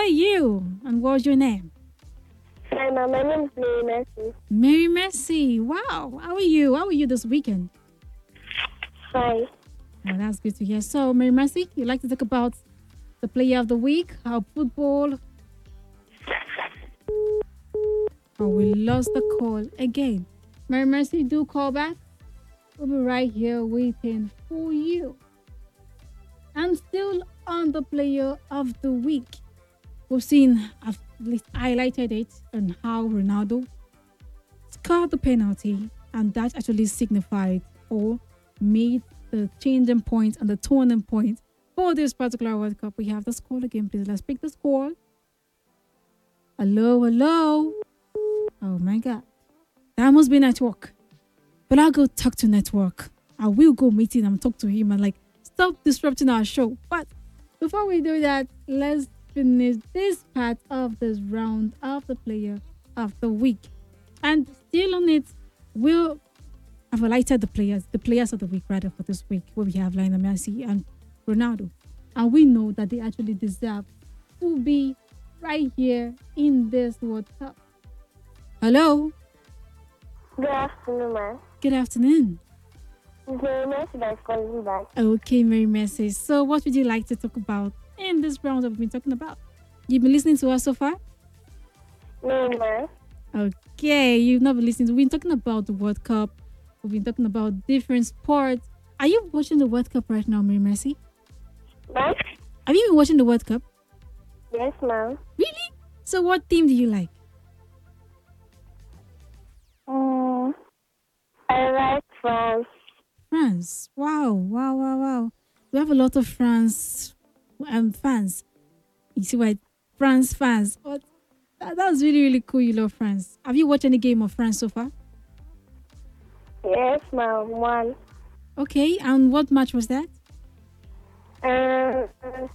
are you? And what's your name? Hi, ma'am. My name is Mary Mercy. Mary Mercy. Wow. How are you? How are you this weekend? Hi. Oh, that's good to hear. So, Mary Mercy, you like to talk about the player of the week, how football. Oh, we lost the call again. Mary Mercy, do call back. We'll be right here waiting for you. I'm still on the player of the week. We've seen, I've at least highlighted it, on how Ronaldo scored the penalty, and that actually signified or made the changing point and the turning point for this particular World Cup. We have the score again, please. Let's pick the score. Hello, hello. Oh my God. That must be network. But I'll go talk to network. I will go meet him and talk to him and like stop disrupting our show. But before we do that, let's finish this part of this round of the player of the week. And still on it, I've highlighted the players of the week rather for this week, where we have Lionel Messi and Ronaldo. And we know that they actually deserve to be right here in this World Cup. Hello. Good afternoon, ma'am. Good afternoon. It's Mary Mercy that's calling back. Okay, Mary Mercy. So what would you like to talk about in this round that we've been talking about? You've been listening to us so far? No, ma'am. Okay, you've not been listening. We've been talking about the World Cup. We've been talking about different sports. Are you watching the World Cup right now, Mary Mercy? Ma'am? Have you been watching the World Cup? Yes, ma'am. Really? So what team do you like? I like France. France. Wow, wow, wow, wow. We have a lot of France fans. You see why? France fans. What? That's really, really cool. You love France. Have you watched any game of France so far? Yes, ma'am. One. Okay, and what match was that? France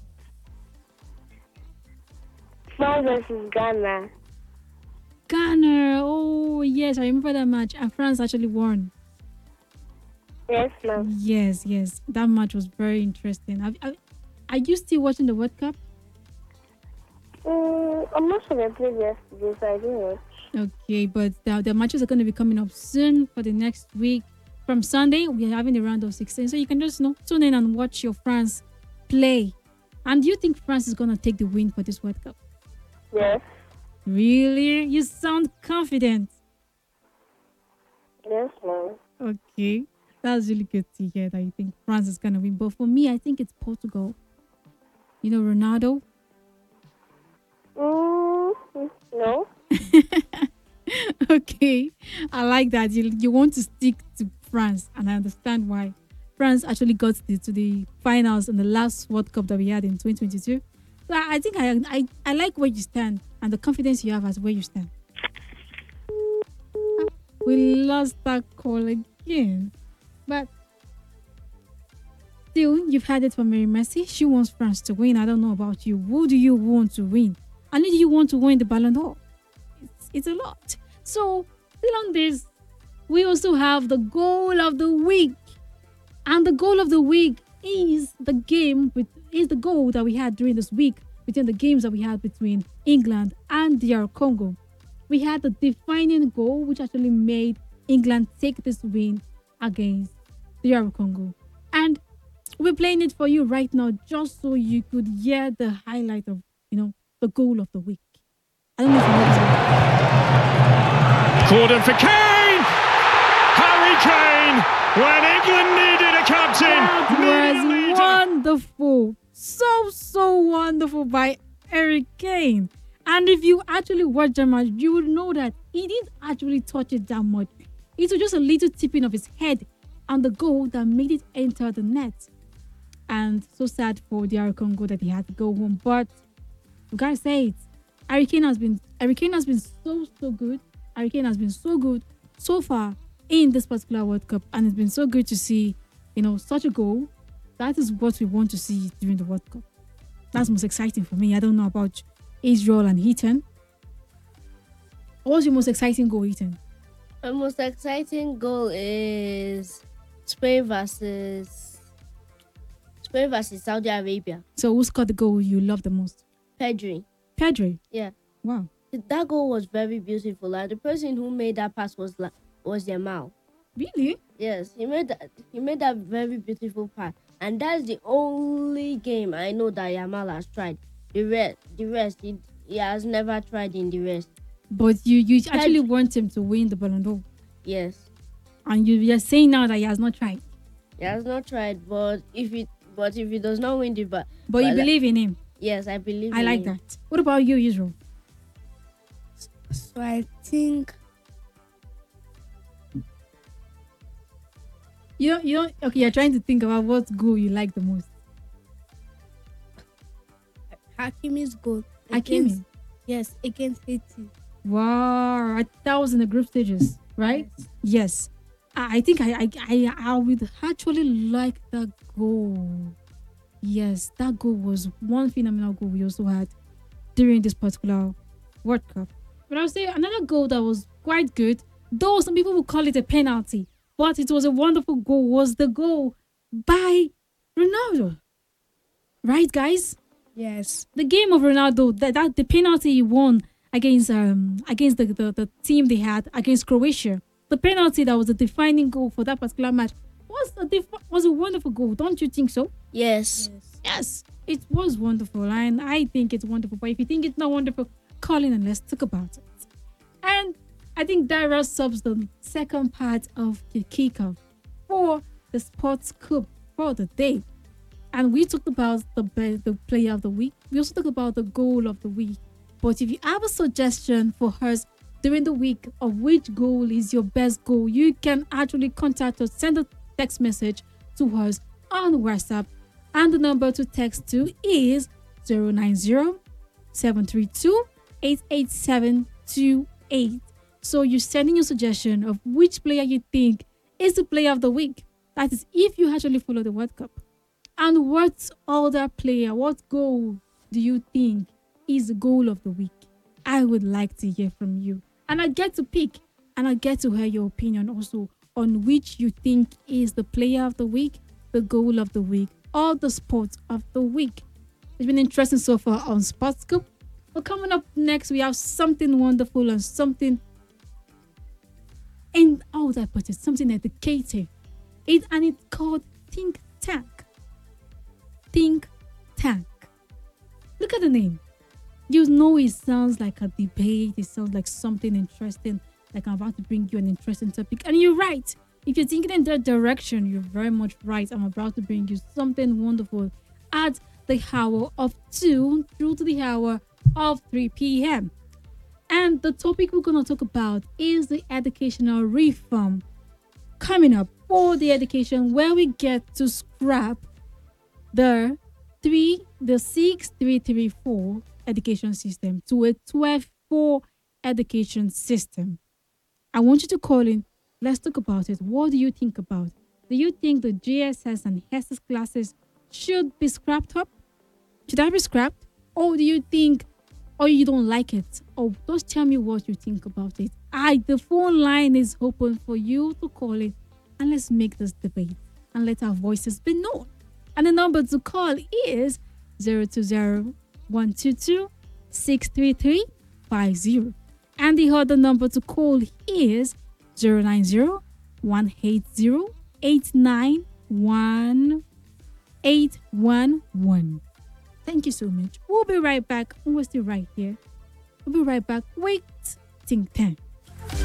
versus Ghana. Ghana. Oh, yes, I remember that match. And France actually won. Yes, ma'am. Yes, yes. That match was very interesting. Are you still watching the World Cup? I'm not sure they played yesterday, so I didn't watch. Okay, but the matches are going to be coming up soon for the next week. From Sunday, we are having the round of 16. So you can just tune in and watch your France play. And do you think France is going to take the win for this World Cup? Yes. Really? You sound confident. Yes, ma'am. Okay. That's really good to hear that you think France is going to win. But for me, I think it's Portugal. You know, Ronaldo? No. Okay. I like that. You want to stick to France, and I understand why. France actually got to the finals in the last World Cup that we had in 2022. So I think I like where you stand and the confidence you have as where you stand. We lost that call again. But still, you've had it from Mary Messi. She wants France to win. I don't know about you. Who do you want to win? And who do you want to win the Ballon d'Or? It's a lot. So, still on this, we also have the goal of the week. And the goal of the week is the goal that we had during this week between the games that we had between England and DR Congo. We had the defining goal which actually made England take this win against DR Congo. And we're playing it for you right now just so you could hear the highlight of, the goal of the week. I don't know if you know this one. Cordon for Kane! Harry Kane! When England needed a captain! That was wonderful. So wonderful by Harry Kane. And if you actually watch the match, you will know that he didn't actually touch it that much. It was just a little tipping of his head on the goal that made it enter the net. And so sad for DR Congo that he had to go home. But you gotta say it. Harry Kane has been so good. Harry Kane has been so good so far in this particular World Cup, and it's been so good to see, such a goal. That is what we want to see during the World Cup. That's most exciting for me. I don't know about Israel and Heaton. What's your most exciting goal, Heaton? My most exciting goal is Spain versus Saudi Arabia. So who scored the goal you love the most? Pedri. Pedri. Yeah. Wow. That goal was very beautiful. And the person who made that pass was Yamal. Really? Yes, he made that very beautiful pass. And that's the only game I know that Yamal has tried. The rest he has never tried in the rest. But you actually want him to win the Ballon d'Or. Yes. And you're saying now that he has not tried. He has not tried, but if he does not win the But you believe in him. yes, I believe I in like him. that. What about you, Israel? So I think Okay, you're trying to think about what goal you like the most. Hakimi's goal. Hakimi. Against, yes, against Haiti. Wow, that was in the group stages, right? Yes. I think I would actually like that goal. Yes, that goal was one phenomenal goal we also had during this particular World Cup. But I would say another goal that was quite good, though some people would call it a penalty, but it was a wonderful goal, was the goal by Ronaldo. Right, guys? Yes. The game of Ronaldo, that the penalty he won against the team they had against Croatia, the penalty that was the defining goal for that particular match was a wonderful goal. Don't you think so? Yes. Yes, it was wonderful, and I think it's wonderful. But if you think it's not wonderful, call in and let's talk about it. And I think that wraps up the second part of the kickoff for the Sports Cup for the day. And we talked about the player of the week. We also talked about the goal of the week. But if you have a suggestion for us during the week of which goal is your best goal, you can actually contact us, send a text message to us on WhatsApp. And the number to text to is 090-732-88728. So you're sending your suggestion of which player you think is the player of the week. That is if you actually follow the World Cup. And what other player, what goal do you think is the goal of the week? I would like to hear from you. And I get to pick and I get to hear your opinion also on which you think is the player of the week, the goal of the week, or the sport of the week. It's been interesting so far on Sports Scoop. But coming up next, we have something wonderful and something, and how would I put it, something educative. And it's called Think Tank. Think Tank. Look at the name. You know it sounds like a debate. It sounds like something interesting, like I'm about to bring you an interesting topic. And you're right. If you're thinking in that direction, you're very much right. I'm about to bring you something wonderful at the hour of 2 through to the hour of 3 p.m. And the topic we're going to talk about is the educational reform coming up for the education, where we get to scrap the 6334 education system to a 12-4 education system. I want you to call in. Let's talk about it. What do you think about it? Do you think the GSS and SS classes should be scrapped up? Should I be scrapped? Or do you think, or you don't like it? Or just tell me what you think about it. The phone line is open for you to call it, and let's make this debate and let our voices be known. And the number to call is 020-122-63350. And the other number to call is 090-180-891-811. Thank you so much. We'll be right back. We're still right here. We'll be right back. Wait, think tank.